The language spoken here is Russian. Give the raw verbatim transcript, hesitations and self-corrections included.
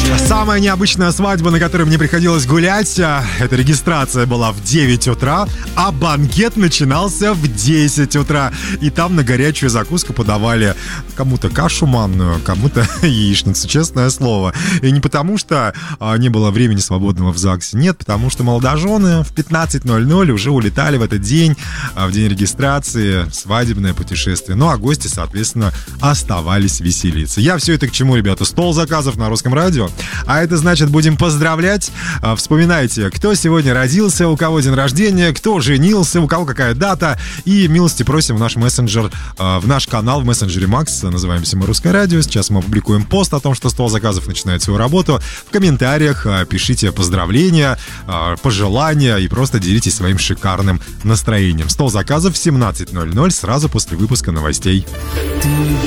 Самая необычная свадьба, на которой мне приходилось гулять, эта регистрация была в девять утра, а банкет начинался в десять утра. И там на горячую закуску подавали кому-то кашу манную, кому-то яичницу, честное слово. И не потому, что не было времени свободного в ЗАГСе, нет, потому что молодожены в пятнадцать ноль ноль уже улетали в этот день, в день регистрации, в свадебное путешествие. Ну, а гости, соответственно, оставались веселиться. Я все это к чему, ребята? Стол заказов на Русском радио. А это значит, будем поздравлять. Вспоминайте, кто сегодня родился, у кого день рождения, кто женился, у кого какая дата. И милости просим в наш мессенджер, в наш канал в мессенджере Макс. Называемся мы Русское радио. Сейчас мы опубликуем пост о том, что стол заказов начинает свою работу. В комментариях пишите поздравления, пожелания и просто делитесь своим шикарным настроением. Стол заказов в семнадцать ноль ноль сразу после выпуска новостей. Ты